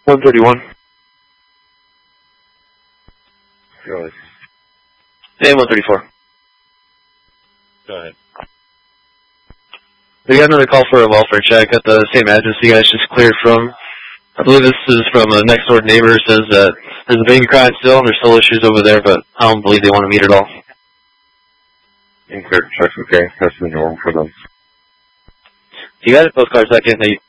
131. Go ahead. Hey, 134. Go ahead. We got another call for a welfare check at the same address you guys just cleared from. I believe this is from a next door neighbor. Says that there's a baby crying still and there's still issues over there, but I don't believe they want to meet at all. Inquiry checks, okay. That's the norm for them. You got it? Postcard second.